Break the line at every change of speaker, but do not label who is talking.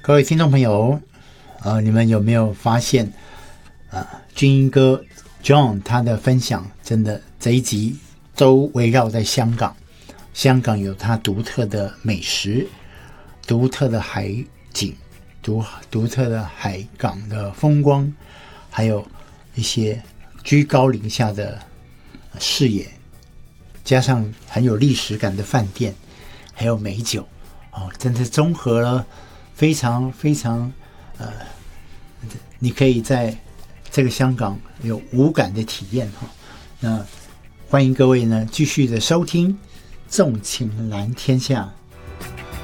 各位听众朋友，你们有没有发现，军英哥 John 他的分享真的这一集都围绕在香港。香港有它独特的美食、独特的海景、独特的海港的风光，还有一些居高临下的视野，加上很有历史感的饭店，还有美酒，真的综合了非常非常你可以在这个香港有无感的体验哈。那欢迎各位呢继续的收听纵情蓝天下。